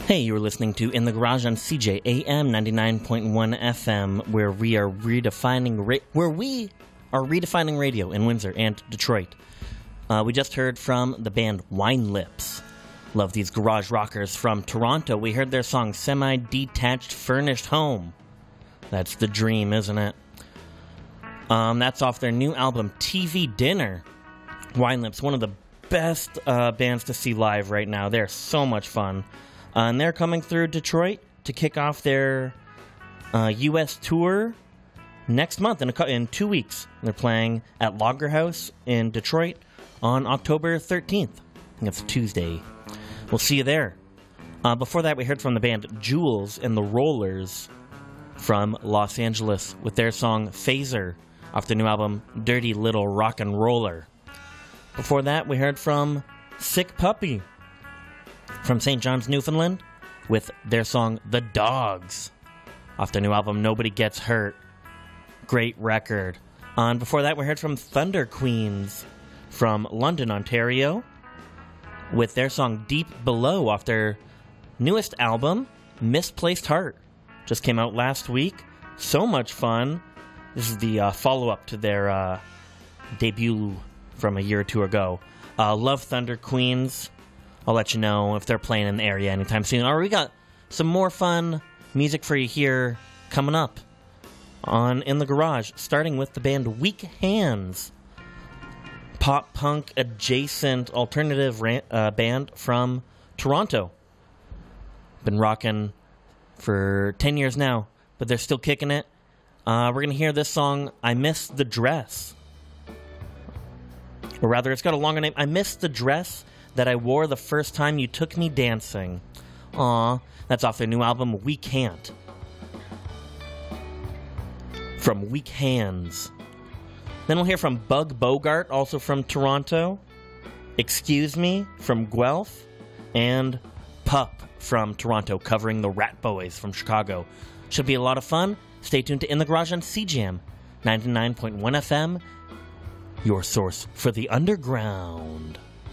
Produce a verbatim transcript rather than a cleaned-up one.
Hey, you're listening to In the Garage on C J A M ninety-nine point one F M, where we are redefining ra- where we are redefining radio in Windsor and Detroit. Uh, we just heard from the band Wine Lips. Love these garage rockers from Toronto. We heard their song Semi-Detached Furnished Home. That's the dream, isn't it? Um, that's off their new album T V Dinner. Wine Lips, one of the best uh, bands to see live right now. They're so much fun. Uh, and they're coming through Detroit to kick off their uh, U S tour next month, in, a, in two weeks. They're playing at Lager House in Detroit on October thirteenth. I think it's Tuesday. We'll see you there. Uh, before that, we heard from the band Jules and the Rollers from Los Angeles with their song Phaser off their new album Dirty Little Rock and Roller. Before that, we heard from Sick Puppy from Saint John's, Newfoundland, with their song The Dogs off their new album Nobody Gets Hurt. Great record. Uh, and before that, we heard from Thunder Queens from London, Ontario, with their song Deep Below off their newest album, Misplaced Heart. Just came out last week. So much fun. This is the uh, follow-up to their uh, debut from a year or two ago. Uh, love Thunder Queens. I'll let you know if they're playing in the area anytime soon. Or we got some more fun music for you here coming up on In the Garage, starting with the band Weak Hands. Pop-punk adjacent alternative ran- uh, band from Toronto. Been rocking for ten years now, but they're still kicking it. Uh, we're going to hear this song, I Miss the Dress. Or rather, it's got a longer name. I Miss the Dress that I wore the first time you took me dancing. Aw, that's off their new album, We Can't. From Weak Hands. Then we'll hear from Bug Bogart, also from Toronto. Excuse Me from Guelph. And Pup from Toronto, covering the Rat Boys from Chicago. Should be a lot of fun. Stay tuned to In the Garage on C J A M ninety-nine point one F M, your source for the underground.